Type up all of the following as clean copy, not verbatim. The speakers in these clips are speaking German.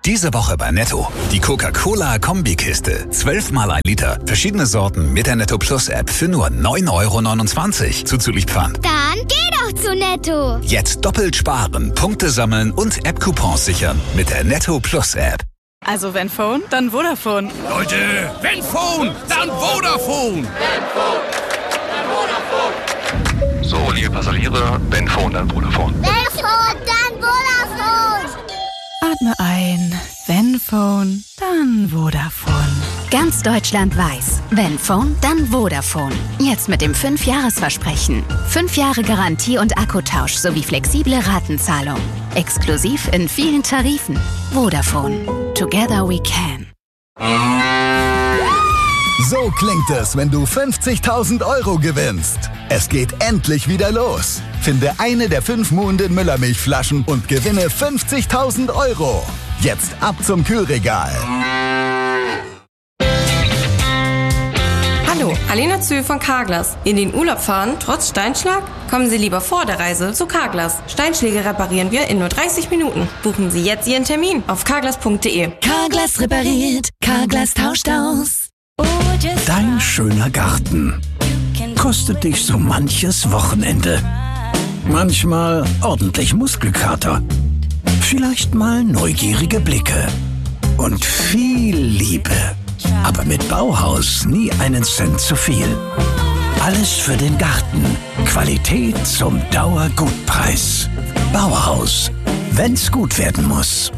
Diese Woche bei Netto. Die Coca-Cola-Kombikiste. 12 mal 1 Liter. Verschiedene Sorten mit der Netto Plus App für nur 9,29 € zuzüglich Pfand. Dann geh doch zu Netto. Jetzt doppelt sparen, Punkte sammeln und App-Coupons sichern mit der Netto Plus App. Also wenn Phone, dann Vodafone. Leute, wenn Phone, dann Vodafone. So, liebe Passagiere, wenn Phone, dann Vodafone. Wenn Phone, dann Vodafone. Atme ein. Wenn Phone, dann Vodafone. Ganz Deutschland weiß, wenn Phone, dann Vodafone. Jetzt mit dem 5-Jahres-Versprechen. 5 Jahre Garantie und Akkutausch sowie flexible Ratenzahlung. Exklusiv in vielen Tarifen. Vodafone. Together we can. So klingt es, wenn du 50.000 € gewinnst. Es geht endlich wieder los. Finde eine der 5 Muhnden Müllermilchflaschen und gewinne 50.000 €. Jetzt ab zum Kühlregal. Hallo, Alena Zühl von Carglass. In den Urlaub fahren, trotz Steinschlag? Kommen Sie lieber vor der Reise zu Carglass. Steinschläge reparieren wir in nur 30 Minuten. Buchen Sie jetzt Ihren Termin auf carglass.de. Carglass repariert, Carglass tauscht aus. Dein schöner Garten kostet dich so manches Wochenende. Manchmal ordentlich Muskelkater. Vielleicht mal neugierige Blicke. Und viel Liebe. Aber mit Bauhaus nie einen Cent zu viel. Alles für den Garten. Qualität zum Dauergutpreis. Bauhaus. Wenn's gut werden muss.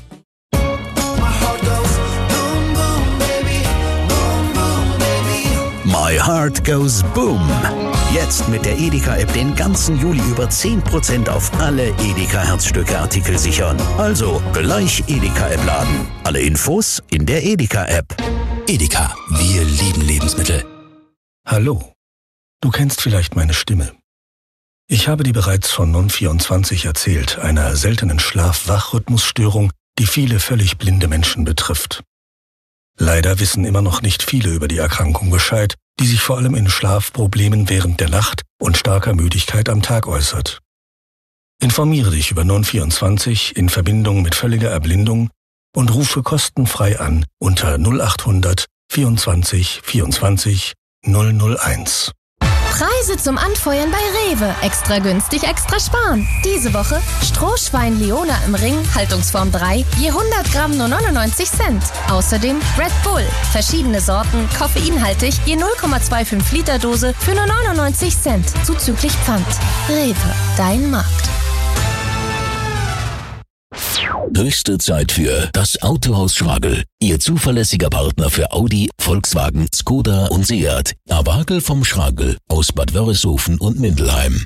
My Heart Goes Boom. Jetzt mit der Edeka-App den ganzen Juli über 10% auf alle Edeka-Herzstücke-Artikel sichern. Also gleich Edeka-App laden. Alle Infos in der Edeka-App. Edeka, wir lieben Lebensmittel. Hallo, du kennst vielleicht meine Stimme. Ich habe dir bereits von Non24 erzählt, einer seltenen Schlaf-Wach-Rhythmusstörung, die viele völlig blinde Menschen betrifft. Leider wissen immer noch nicht viele über die Erkrankung Bescheid, die sich vor allem in Schlafproblemen während der Nacht und starker Müdigkeit am Tag äußert. Informiere dich über Non24 in Verbindung mit völliger Erblindung und rufe kostenfrei an unter 0800 24 24 001. Preise zum Anfeuern bei Rewe. Extra günstig, extra sparen. Diese Woche Strohschwein Leona im Ring, Haltungsform 3, je 100 Gramm nur 99 Cent. Außerdem Red Bull, verschiedene Sorten, koffeinhaltig, je 0,25 Liter Dose für nur 99 Cent, zuzüglich Pfand. Rewe, dein Markt. Höchste Zeit für das Autohaus Schragel. Ihr zuverlässiger Partner für Audi, Volkswagen, Skoda und Seat. Abagel vom Schragel aus Bad Wörishofen und Mindelheim.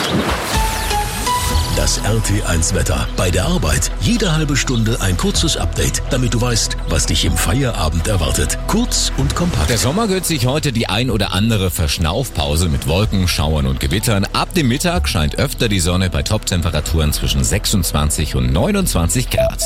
Das RT1-Wetter. Bei der Arbeit jede halbe Stunde ein kurzes Update, damit du weißt, was dich im Feierabend erwartet. Kurz und kompakt. Der Sommer gönnt sich heute die ein oder andere Verschnaufpause mit Wolken, Schauern und Gewittern. Ab dem Mittag scheint öfter die Sonne bei Toptemperaturen zwischen 26 und 29 Grad.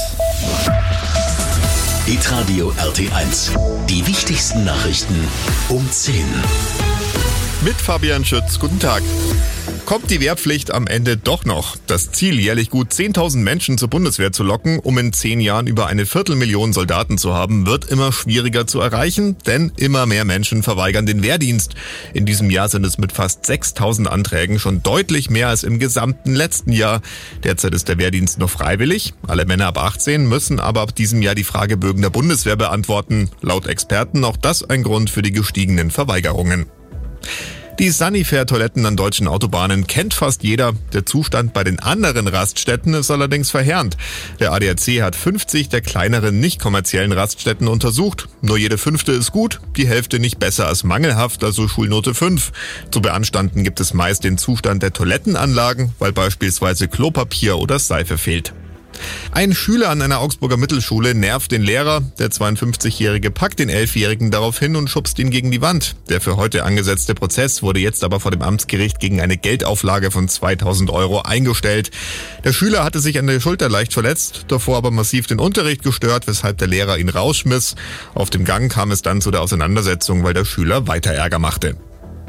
Hitradio RT1. Die wichtigsten Nachrichten um 10. Mit Fabian Schütz, guten Tag. Kommt die Wehrpflicht am Ende doch noch? Das Ziel, jährlich gut 10.000 Menschen zur Bundeswehr zu locken, um in 10 Jahren über 250.000 Soldaten zu haben, wird immer schwieriger zu erreichen, denn immer mehr Menschen verweigern den Wehrdienst. In diesem Jahr sind es mit fast 6.000 Anträgen schon deutlich mehr als im gesamten letzten Jahr. Derzeit ist der Wehrdienst noch freiwillig. Alle Männer ab 18 müssen aber ab diesem Jahr die Fragebögen der Bundeswehr beantworten. Laut Experten auch das ein Grund für die gestiegenen Verweigerungen. Die Sanifair-Toiletten an deutschen Autobahnen kennt fast jeder. Der Zustand bei den anderen Raststätten ist allerdings verheerend. Der ADAC hat 50 der kleineren nicht kommerziellen Raststätten untersucht. Nur jede 5. ist gut, die Hälfte nicht besser als mangelhaft, also Schulnote 5. Zu beanstanden gibt es meist den Zustand der Toilettenanlagen, weil beispielsweise Klopapier oder Seife fehlt. Ein Schüler an einer Augsburger Mittelschule nervt den Lehrer. Der 52-Jährige packt den 11-Jährigen darauf hin und schubst ihn gegen die Wand. Der für heute angesetzte Prozess wurde jetzt aber vor dem Amtsgericht gegen eine Geldauflage von 2.000 € eingestellt. Der Schüler hatte sich an der Schulter leicht verletzt, davor aber massiv den Unterricht gestört, weshalb der Lehrer ihn rausschmiss. Auf dem Gang kam es dann zu der Auseinandersetzung, weil der Schüler weiter Ärger machte.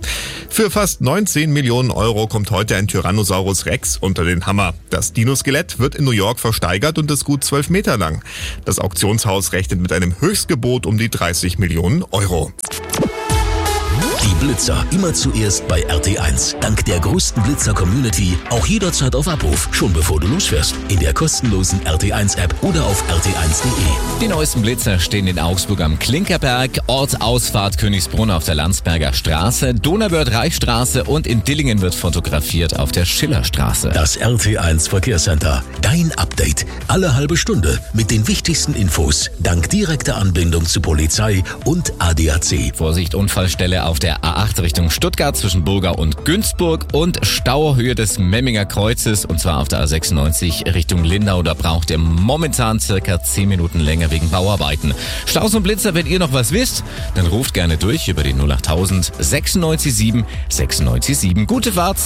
Für fast 19 Millionen Euro kommt heute ein Tyrannosaurus Rex unter den Hammer. Das Dinoskelett wird in New York versteigert und ist gut 12 Meter lang. Das Auktionshaus rechnet mit einem Höchstgebot um die 30 Millionen Euro. Die Blitzer immer zuerst bei RT1. Dank der größten Blitzer-Community auch jederzeit auf Abruf, schon bevor du losfährst. In der kostenlosen RT1-App oder auf rt1.de. Die neuesten Blitzer stehen in Augsburg am Klinkerberg, Ortsausfahrt Königsbrunn auf der Landsberger Straße, Donauwörth-Reichstraße und in Dillingen wird fotografiert auf der Schillerstraße. Das RT1 Verkehrscenter. Dein Update. Alle halbe Stunde mit den wichtigsten Infos. Dank direkter Anbindung zu Polizei und ADAC. Vorsicht, Unfallstelle auf der A8 Richtung Stuttgart zwischen Burgau und Günzburg und Stauhöhe des Memminger Kreuzes und zwar auf der A96 Richtung Lindau. Da braucht ihr momentan circa 10 Minuten länger wegen Bauarbeiten. Staus und Blitzer, wenn ihr noch was wisst, dann ruft gerne durch über die 08000 967 967. Gute Fahrt!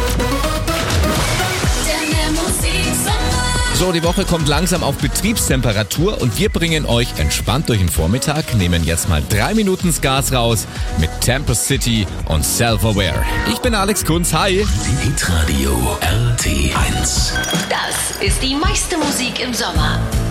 So, die Woche kommt langsam auf Betriebstemperatur und wir bringen euch entspannt durch den Vormittag, nehmen jetzt mal 3 Minuten das Gas raus mit Tempest City und Self-Aware. Ich bin Alex Kunz, hi! Hitradio RT1. Das ist die meiste Musik im Sommer.